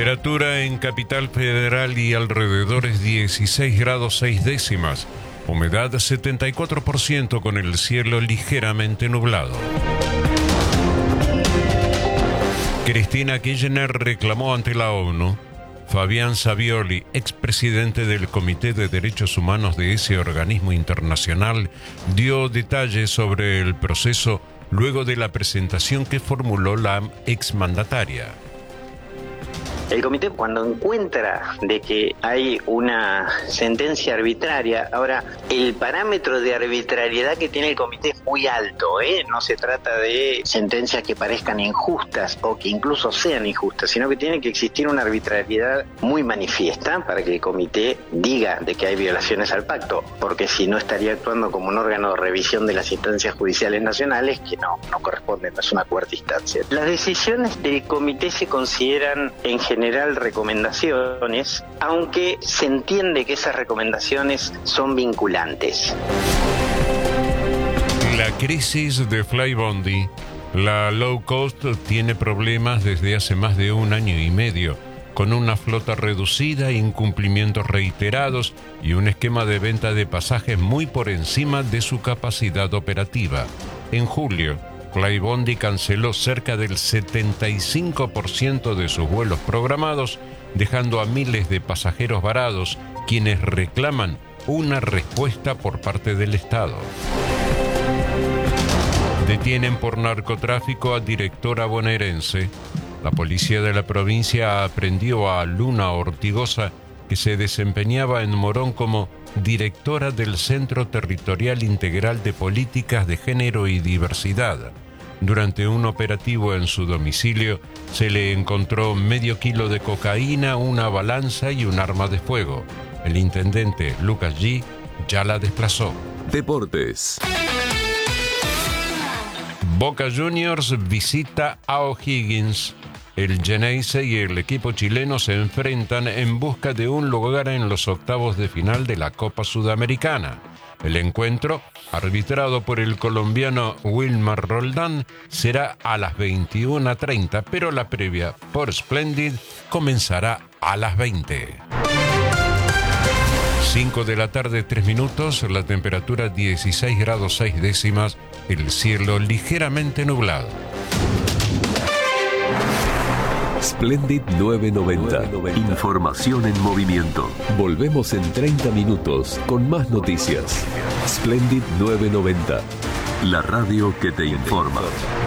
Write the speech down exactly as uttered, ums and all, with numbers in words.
Temperatura en Capital Federal y alrededores dieciséis grados seis décimas. Humedad setenta y cuatro por ciento con el cielo ligeramente nublado. Cristina Kirchner reclamó ante la ONU. Fabián Savioli, expresidente del Comité de Derechos Humanos de ese organismo internacional, dio detalles sobre el proceso luego de la presentación que formuló la exmandataria. El comité, cuando encuentra de que hay una sentencia arbitraria, ahora el parámetro de arbitrariedad que tiene el comité es muy alto, ¿eh? No se trata de sentencias que parezcan injustas o que incluso sean injustas, sino que tiene que existir una arbitrariedad muy manifiesta para que el comité diga de que hay violaciones al pacto, porque si no estaría actuando como un órgano de revisión de las instancias judiciales nacionales, que no, no corresponde, no es una cuarta instancia. Las decisiones del comité se consideran en general general recomendaciones, aunque se entiende que esas recomendaciones son vinculantes. La crisis de Flybondi, la low cost, tiene problemas desde hace más de un año y medio, con una flota reducida, incumplimientos reiterados y un esquema de venta de pasajes muy por encima de su capacidad operativa. En julio, Flybondi canceló cerca del setenta y cinco por ciento de sus vuelos programados, dejando a miles de pasajeros varados, quienes reclaman una respuesta por parte del Estado. Detienen por narcotráfico a directora bonaerense. La policía de la provincia aprendió a Luna Ortigosa, que se desempeñaba en Morón como directora del Centro Territorial Integral de Políticas de Género y Diversidad. Durante un operativo en su domicilio, se le encontró medio kilo de cocaína, una balanza y un arma de fuego. El intendente Lucas G. ya la desplazó. Deportes. Boca Juniors visita a O'Higgins. El Geneise y el equipo chileno se enfrentan en busca de un lugar en los octavos de final de la Copa Sudamericana. El encuentro, arbitrado por el colombiano Wilmar Roldán, será a las veintiuna treinta, pero la previa por Splendid comenzará a las veinte. cinco de la tarde, tres minutos, la temperatura dieciséis grados seis décimas, el cielo ligeramente nublado. Splendid novecientos noventa. Información en movimiento. Volvemos en treinta minutos con más noticias. Splendid novecientos noventa. La radio que te informa.